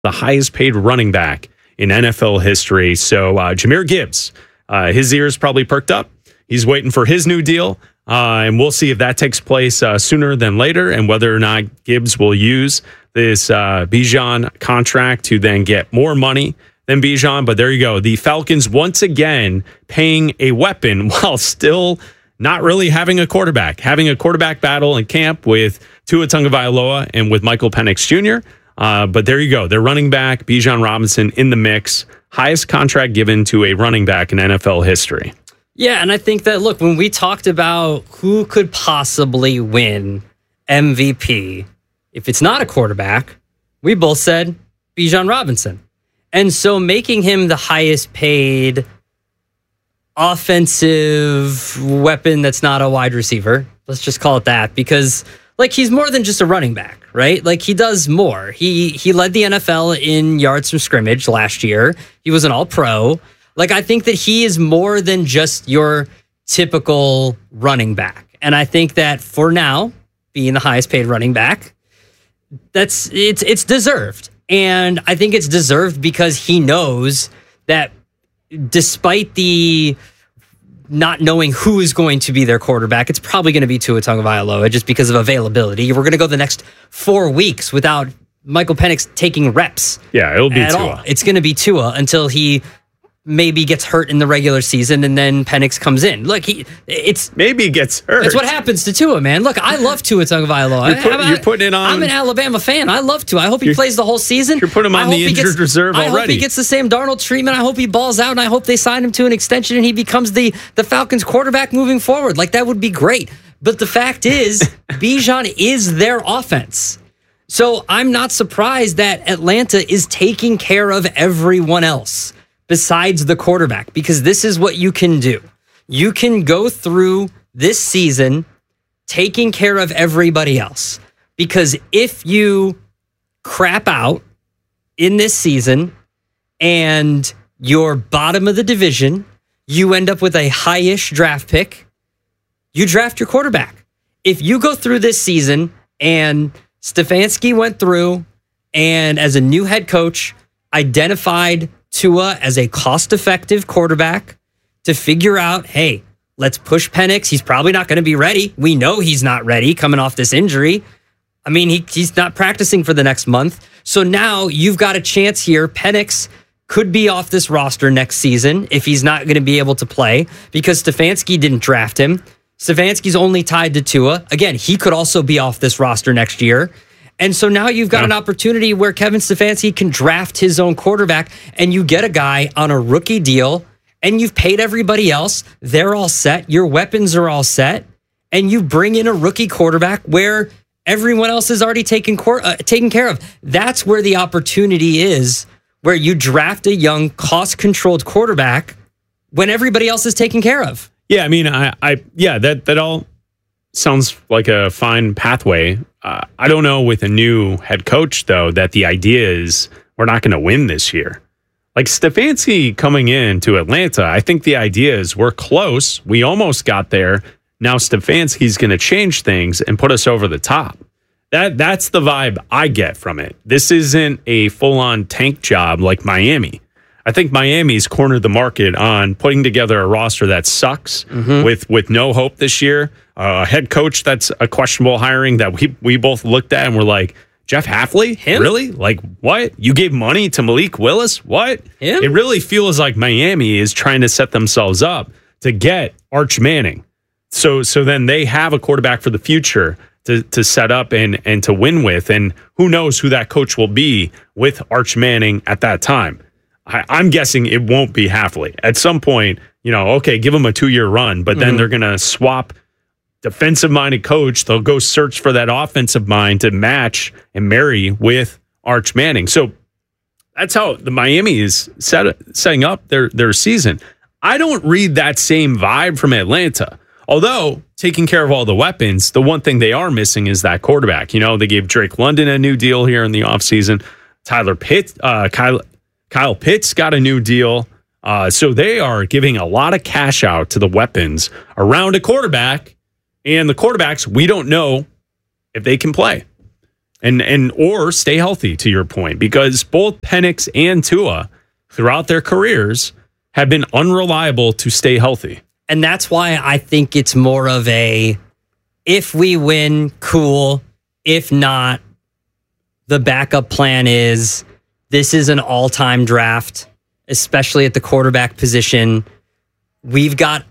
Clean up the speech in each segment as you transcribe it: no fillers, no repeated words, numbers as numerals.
the highest paid running back in NFL history. So Jahmyr Gibbs, his ears probably perked up. He's waiting for his new deal. And we'll see if that takes place sooner than later and whether or not Gibbs will use this Bijan contract to then get more money than Bijan. But there you go. The Falcons once again paying a weapon while still not really having a quarterback battle in camp with Tua Tagovailoa and with Michael Penix Jr. But there you go. Their running back, Bijan Robinson, in the mix. Highest contract given to a running back in NFL history. Yeah, and I think that, look, when we talked about who could possibly win MVP, if it's not a quarterback, we both said Bijan Robinson. And so making him the highest paid offensive weapon that's not a wide receiver, let's just call it that, because like he's more than just a running back, right? Like he does more. He led the NFL in yards from scrimmage last year. He was an all-pro. Like I think that he is more than just your typical running back. And I think that for now, being the highest paid running back, it's deserved. And I think it's deserved because he knows that despite the not knowing who is going to be their quarterback, it's probably going to be Tua Tagovailoa just because of availability. We're going to go the next 4 weeks without Michael Penix taking reps. Yeah, it'll be Tua. All. It's going to be Tua until he maybe gets hurt in the regular season and then Penix comes in. Look, maybe gets hurt. That's what happens to Tua, man. Look, I love Tua Tagovailoa. You're putting it on. I'm an Alabama fan. I love Tua. I hope he plays the whole season. You're putting him on the injured reserve already. I hope he gets the Sam Darnold treatment. I hope he balls out, and I hope they sign him to an extension and he becomes the Falcons quarterback moving forward. Like, that would be great. But the fact is, Bijan is their offense. So I'm not surprised that Atlanta is taking care of everyone else besides the quarterback, because this is what you can do. You can go through this season taking care of everybody else. Because if you crap out in this season and you're bottom of the division, you end up with a high-ish draft pick, you draft your quarterback. If you go through this season and Stefanski went through and as a new head coach identified Tua as a cost-effective quarterback to figure out, hey, let's push Penix. He's probably not going to be ready. We know he's not ready coming off this injury. I mean, he's not practicing for the next month. So now you've got a chance here. Penix could be off this roster next season if he's not going to be able to play because Stefanski didn't draft him. Stefanski's only tied to Tua. Again, he could also be off this roster next year. And so now you've got an opportunity where Kevin Stefanski can draft his own quarterback and you get a guy on a rookie deal and you've paid everybody else. They're all set. Your weapons are all set. And you bring in a rookie quarterback where everyone else is already taken care of. That's where the opportunity is, where you draft a young, cost-controlled quarterback when everybody else is taken care of. Yeah, I mean, that all sounds like a fine pathway. I don't know with a new head coach, though, that the idea is we're not going to win this year. Like Stefanski coming in to Atlanta, I think the idea is we're close. We almost got there. Now Stefanski's going to change things and put us over the top. That's the vibe I get from it. This isn't a full-on tank job like Miami. I think Miami's cornered the market on putting together a roster that sucks with no hope this year. A head coach that's a questionable hiring that we both looked at and were like, Jeff Hafley? Him? Really? Like, what? You gave money to Malik Willis? What? Him? It really feels like Miami is trying to set themselves up to get Arch Manning. So then they have a quarterback for the future to set up and to win with. And who knows who that coach will be with Arch Manning at that time. I'm guessing it won't be Hafley. At some point, okay, give him a 2-year run, but then they're going to swap defensive-minded coach. They'll go search for that offensive mind to match and marry with Arch Manning. So that's how the Miami is setting up their season. I don't read that same vibe from Atlanta. Although, taking care of all the weapons, the one thing they are missing is that quarterback. They gave Drake London a new deal here in the offseason. Kyle Pitts got a new deal. So they are giving a lot of cash out to the weapons around a quarterback. And the quarterbacks, we don't know if they can play. and or stay healthy, to your point, because both Penix and Tua throughout their careers have been unreliable to stay healthy. And that's why I think it's more of a, if we win, cool. If not, the backup plan is this is an all-time draft, especially at the quarterback position. We've got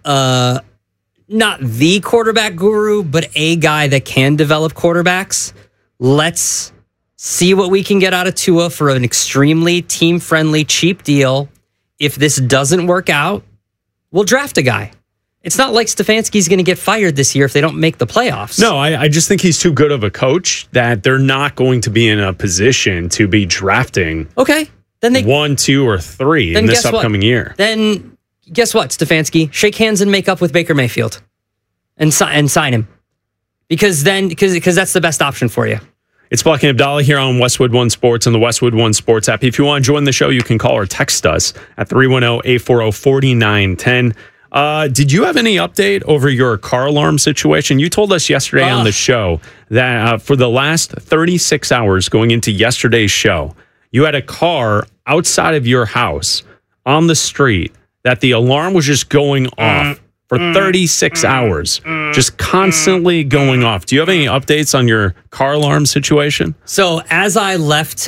not the quarterback guru, but a guy that can develop quarterbacks. Let's see what we can get out of Tua for an extremely team-friendly, cheap deal. If this doesn't work out, we'll draft a guy. It's not like Stefanski's going to get fired this year if they don't make the playoffs. No, I just think he's too good of a coach that they're not going to be in a position to be drafting then they 1, 2, or 3 in this upcoming year. Then guess what, Stefanski? Shake hands and make up with Baker Mayfield and sign him. Because that's the best option for you. It's Buck and Abdallah here on Westwood One Sports and the Westwood One Sports app. If you want to join the show, you can call or text us at 310-840-4910. Did you have any update over your car alarm situation? You told us yesterday on the show that for the last 36 hours going into yesterday's show, you had a car outside of your house on the street that the alarm was just going off for 36 hours, just constantly going off. Do you have any updates on your car alarm situation? So as I left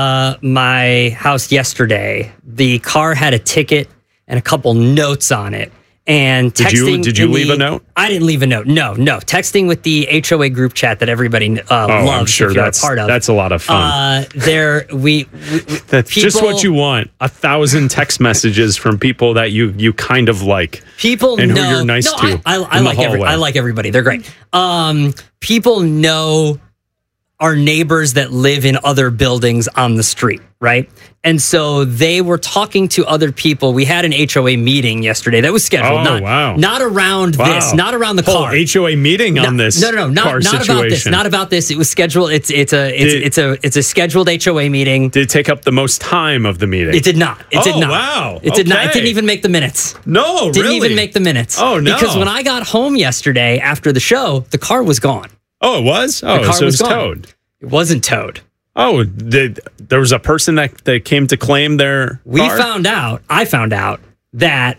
my house yesterday, the car had a ticket and a couple notes on it. And texting. Did you leave a note? I didn't leave a note. No. Texting with the HOA group chat that everybody loves. I'm sure if you're a part of. That's a lot of fun. That's just what you want. 1,000 text messages from people that you kind of like. People and know, who you're nice to. I like everybody. They're great. People know our neighbors that live in other buildings on the street, right? And so they were talking to other people. We had an HOA meeting yesterday that was scheduled. Not around this, not around the car. HOA meeting on this. No, not about this. Not about this. It was scheduled. It's a scheduled HOA meeting. Did it take up the most time of the meeting? It did not. It did not. Wow. It did not. It didn't even make the minutes. No, didn't even make the minutes. Oh no. Because when I got home yesterday after the show, the car was gone. Oh, it was? Oh, the car so was it was gone. towed. It wasn't towed. Oh, there was a person that came to claim their car? I found out that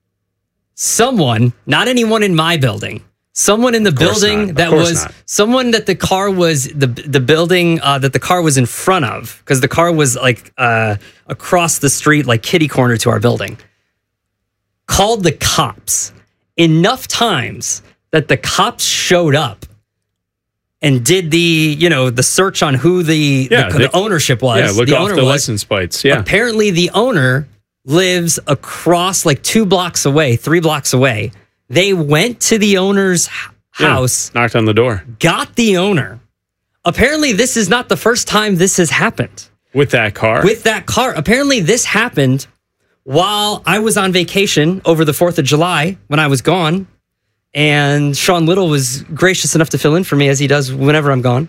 someone, not anyone in my building, someone in the building someone that the car was, the building that the car was in front of, because the car was like across the street, like kitty corner to our building, called the cops enough times that the cops showed up and did the search on who the ownership was. Yeah, look off the license plates. Yeah. Apparently the owner lives across like 3 blocks away. They went to the owner's house. Knocked on the door. Got the owner. Apparently this is not the first time this has happened. With that car? Apparently this happened while I was on vacation over the 4th of July when I was gone. And Sean Little was gracious enough to fill in for me, as he does whenever I'm gone.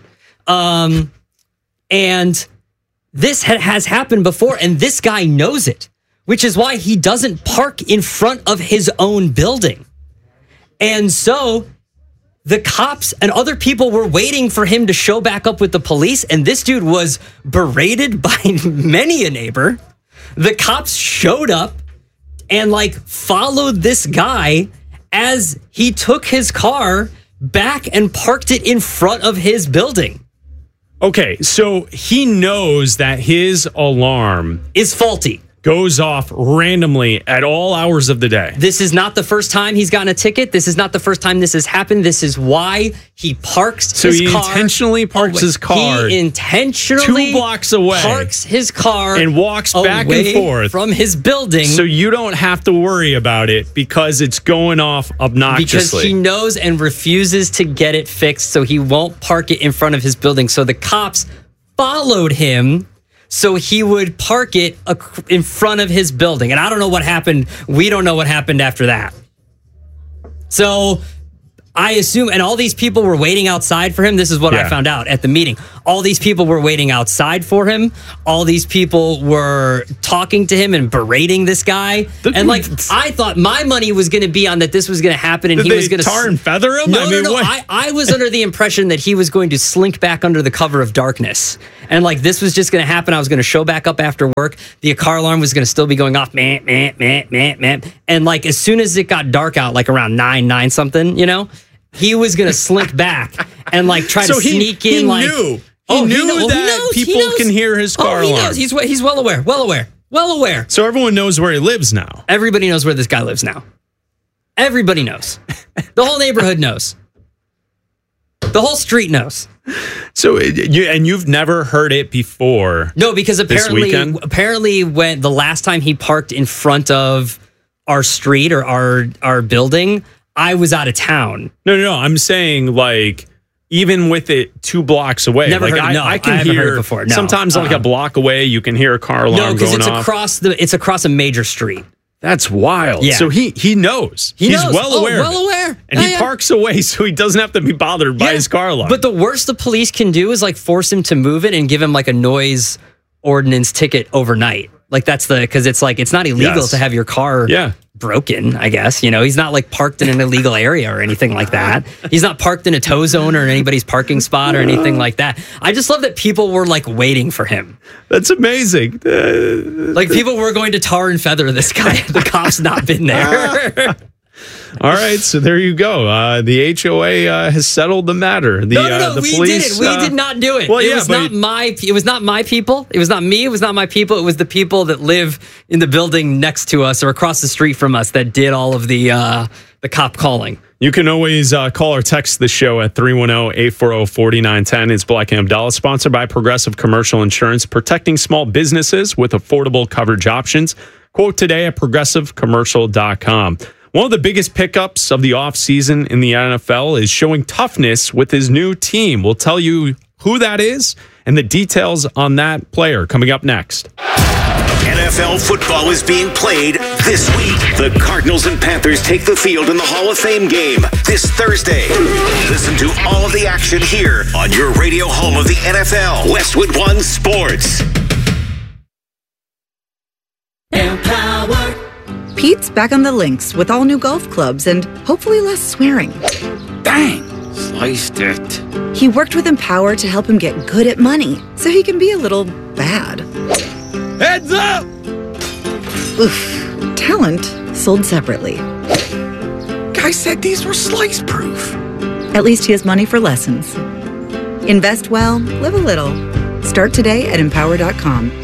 And this has happened before, and this guy knows it, which is why he doesn't park in front of his own building. And so the cops and other people were waiting for him to show back up with the police, and this dude was berated by many a neighbor. The cops showed up and followed this guy as he took his car back and parked it in front of his building. Okay, so he knows that his alarm is faulty. Goes off randomly at all hours of the day. This is not the first time he's gotten a ticket. This is not the first time this has happened. This is why he parks his car. So he intentionally parks his car. He intentionally 2 blocks away. Parks his car and walks back and forth from his building. So you don't have to worry about it because it's going off obnoxiously. Because he knows and refuses to get it fixed, so he won't park it in front of his building. So the cops followed him so he would park it in front of his building. And I don't know what happened. We don't know what happened after that. So I assume, and all these people were waiting outside for him. This is what I found out at the meeting. all these people were waiting outside for him. All these people were talking to him and berating this guy. And like, I thought my money was going to be on that this was going to happen, and Did he was going to tar and feather him. No. I was under the impression that he was going to slink back under the cover of darkness, and like this was just going to happen. I was going to show back up after work. The car alarm was going to still be going off, and like as soon as it got dark out, like around 9 something, you know, he was going to slink back and like try to sneak in. Like he knew that people can hear his car alarm. Knows. He's well aware. So everyone knows where he lives now. Everybody knows where this guy lives now. Everybody knows. The whole neighborhood knows. The whole street knows. So you've never heard it before? No, because apparently when the last time he parked in front of our street or our building, I was out of town. No. I'm saying like even with it 2 blocks away. Never like heard. I can hear heard it before. No, sometimes like a block away, you can hear a car alarm going off. It's across a major street. That's wild. Yeah. So he knows. He's well aware. And he parks away so he doesn't have to be bothered by his car alarm. But the worst the police can do is like force him to move it and give him like a noise ordinance ticket overnight. Like because it's like, it's not illegal to have your car broken, I guess. You know, he's not like parked in an illegal area or anything like that. He's not parked in a tow zone or in anybody's parking spot or anything like that. I just love that people were like waiting for him. That's amazing. Like people were going to tar and feather this guy. The cops not been there. All right, so there you go. The HOA has settled the matter. The we police, did it. We did not do it. Well, it was not my people. It was not me. It was not my people. It was the people that live in the building next to us or across the street from us that did all of the cop calling. You can always call or text the show at 310-840-4910. It's Black and Abdallah, sponsored by Progressive Commercial Insurance, protecting small businesses with affordable coverage options. Quote today at progressivecommercial.com. One of the biggest pickups of the offseason in the NFL is showing toughness with his new team. We'll tell you who that is and the details on that player coming up next. NFL football is being played this week. The Cardinals and Panthers take the field in the Hall of Fame game this Thursday. Listen to all of the action here on your radio home of the NFL, Westwood One Sports. Empower. Pete's back on the links with all new golf clubs and hopefully less swearing. Dang, sliced it. He worked with Empower to help him get good at money so he can be a little bad. Heads up! Oof. Talent sold separately. Guy said these were slice-proof. At least he has money for lessons. Invest well, live a little. Start today at Empower.com.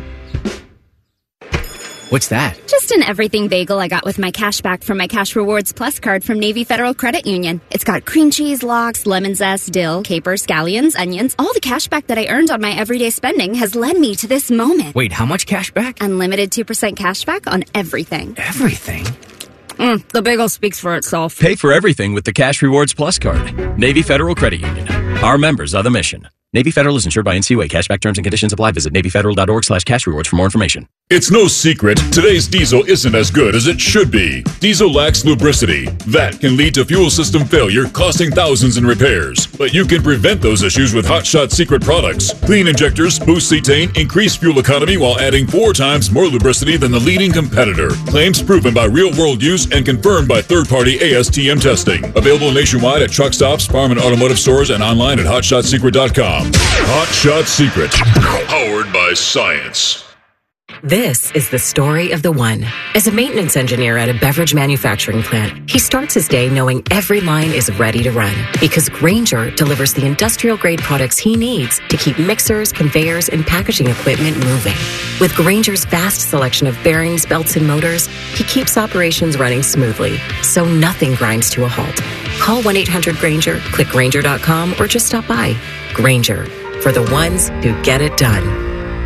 What's that? Just an everything bagel I got with my cash back from my Cash Rewards Plus card from Navy Federal Credit Union. It's got cream cheese, lox, lemon zest, dill, capers, scallions, onions. All the cash back that I earned on my everyday spending has led me to this moment. Wait, how much cash back? Unlimited 2% cash back on everything. Everything? The bagel speaks for itself. Pay for everything with the Cash Rewards Plus card. Navy Federal Credit Union. Our members are the mission. Navy Federal is insured by NCUA. Cashback terms and conditions apply. Visit NavyFederal.org/cash rewards for more information. It's no secret, today's diesel isn't as good as it should be. Diesel lacks lubricity. That can lead to fuel system failure, costing thousands in repairs. But you can prevent those issues with Hot Shot Secret products. Clean injectors, boost cetane, increase fuel economy while adding 4 times more lubricity than the leading competitor. Claims proven by real-world use and confirmed by third-party ASTM testing. Available nationwide at truck stops, farm and automotive stores, and online at HotShotSecret.com. Hot Shot Secret, powered by science. This is the story of the one. As a maintenance engineer at a beverage manufacturing plant, he starts his day knowing every line is ready to run because Grainger delivers the industrial-grade products he needs to keep mixers, conveyors, and packaging equipment moving. With Grainger's vast selection of bearings, belts, and motors, he keeps operations running smoothly, so nothing grinds to a halt. Call 1-800-GRAINGER, click Grainger.com, or just stop by. Grainger, for the ones who get it done.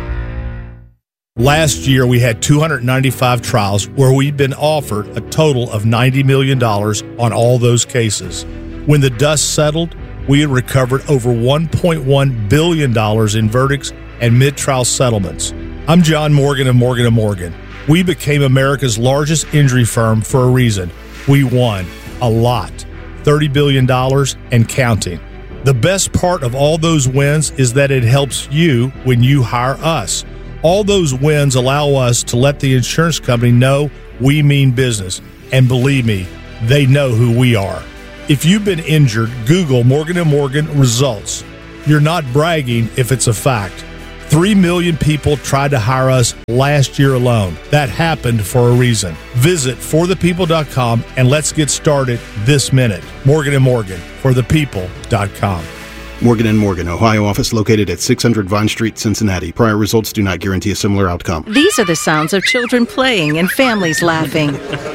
Last year, we had 295 trials where we'd been offered a total of $90 million on all those cases. When the dust settled, we had recovered over $1.1 billion in verdicts and mid-trial settlements. I'm John Morgan of Morgan & Morgan. We became America's largest injury firm for a reason. We won a lot, $30 billion and counting. The best part of all those wins is that it helps you when you hire us. All those wins allow us to let the insurance company know we mean business. And believe me, they know who we are. If you've been injured, Google Morgan & Morgan results. You're not bragging if it's a fact. 3 million people tried to hire us last year alone. That happened for a reason. Visit forthepeople.com and let's get started this minute. Morgan & Morgan, forthepeople.com. Morgan & Morgan, Ohio office located at 600 Vine Street, Cincinnati. Prior results do not guarantee a similar outcome. These are the sounds of children playing and families laughing.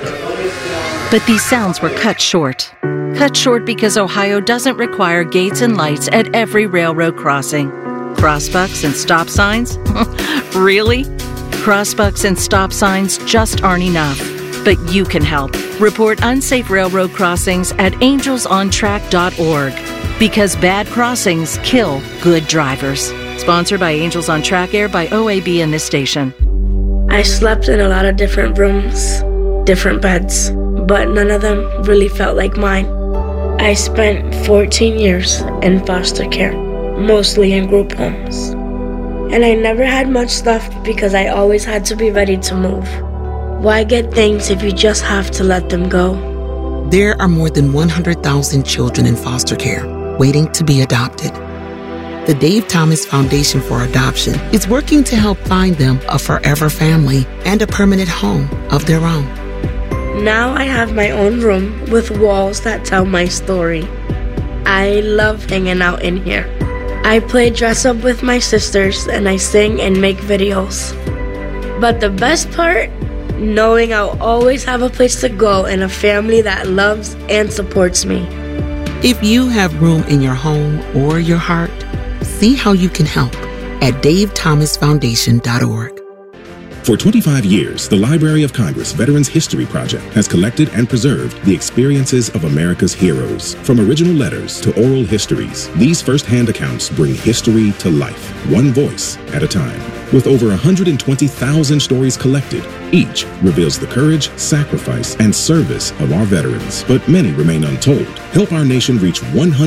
But these sounds were cut short. Cut short because Ohio doesn't require gates and lights at every railroad crossing. Crossbucks and stop signs? Really? Crossbucks and stop signs just aren't enough. But you can help. Report unsafe railroad crossings at angelsontrack.org. Because bad crossings kill good drivers. Sponsored by Angels on Track, aired by OAB and this station. I slept in a lot of different rooms, different beds, but none of them really felt like mine. I spent 14 years in foster care, mostly in group homes. And I never had much stuff because I always had to be ready to move. Why get things if you just have to let them go? There are more than 100,000 children in foster care waiting to be adopted. The Dave Thomas Foundation for Adoption is working to help find them a forever family and a permanent home of their own. Now I have my own room with walls that tell my story. I love hanging out in here. I play dress up with my sisters and I sing and make videos. But the best part? Knowing I'll always have a place to go and a family that loves and supports me. If you have room in your home or your heart, see how you can help at davethomasfoundation.org. For 25 years, the Library of Congress Veterans History Project has collected and preserved the experiences of America's heroes. From original letters to oral histories, these first-hand accounts bring history to life, one voice at a time. With over 120,000 stories collected, each reveals the courage, sacrifice, and service of our veterans. But many remain untold. Help our nation reach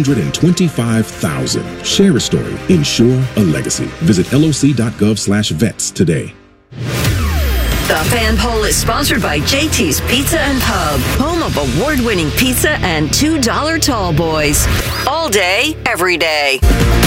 125,000. Share a story. Ensure a legacy. Visit loc.gov/vets today. The Fan Poll is sponsored by JT's Pizza and Pub, home of award-winning pizza and $2 tall boys. All day, every day.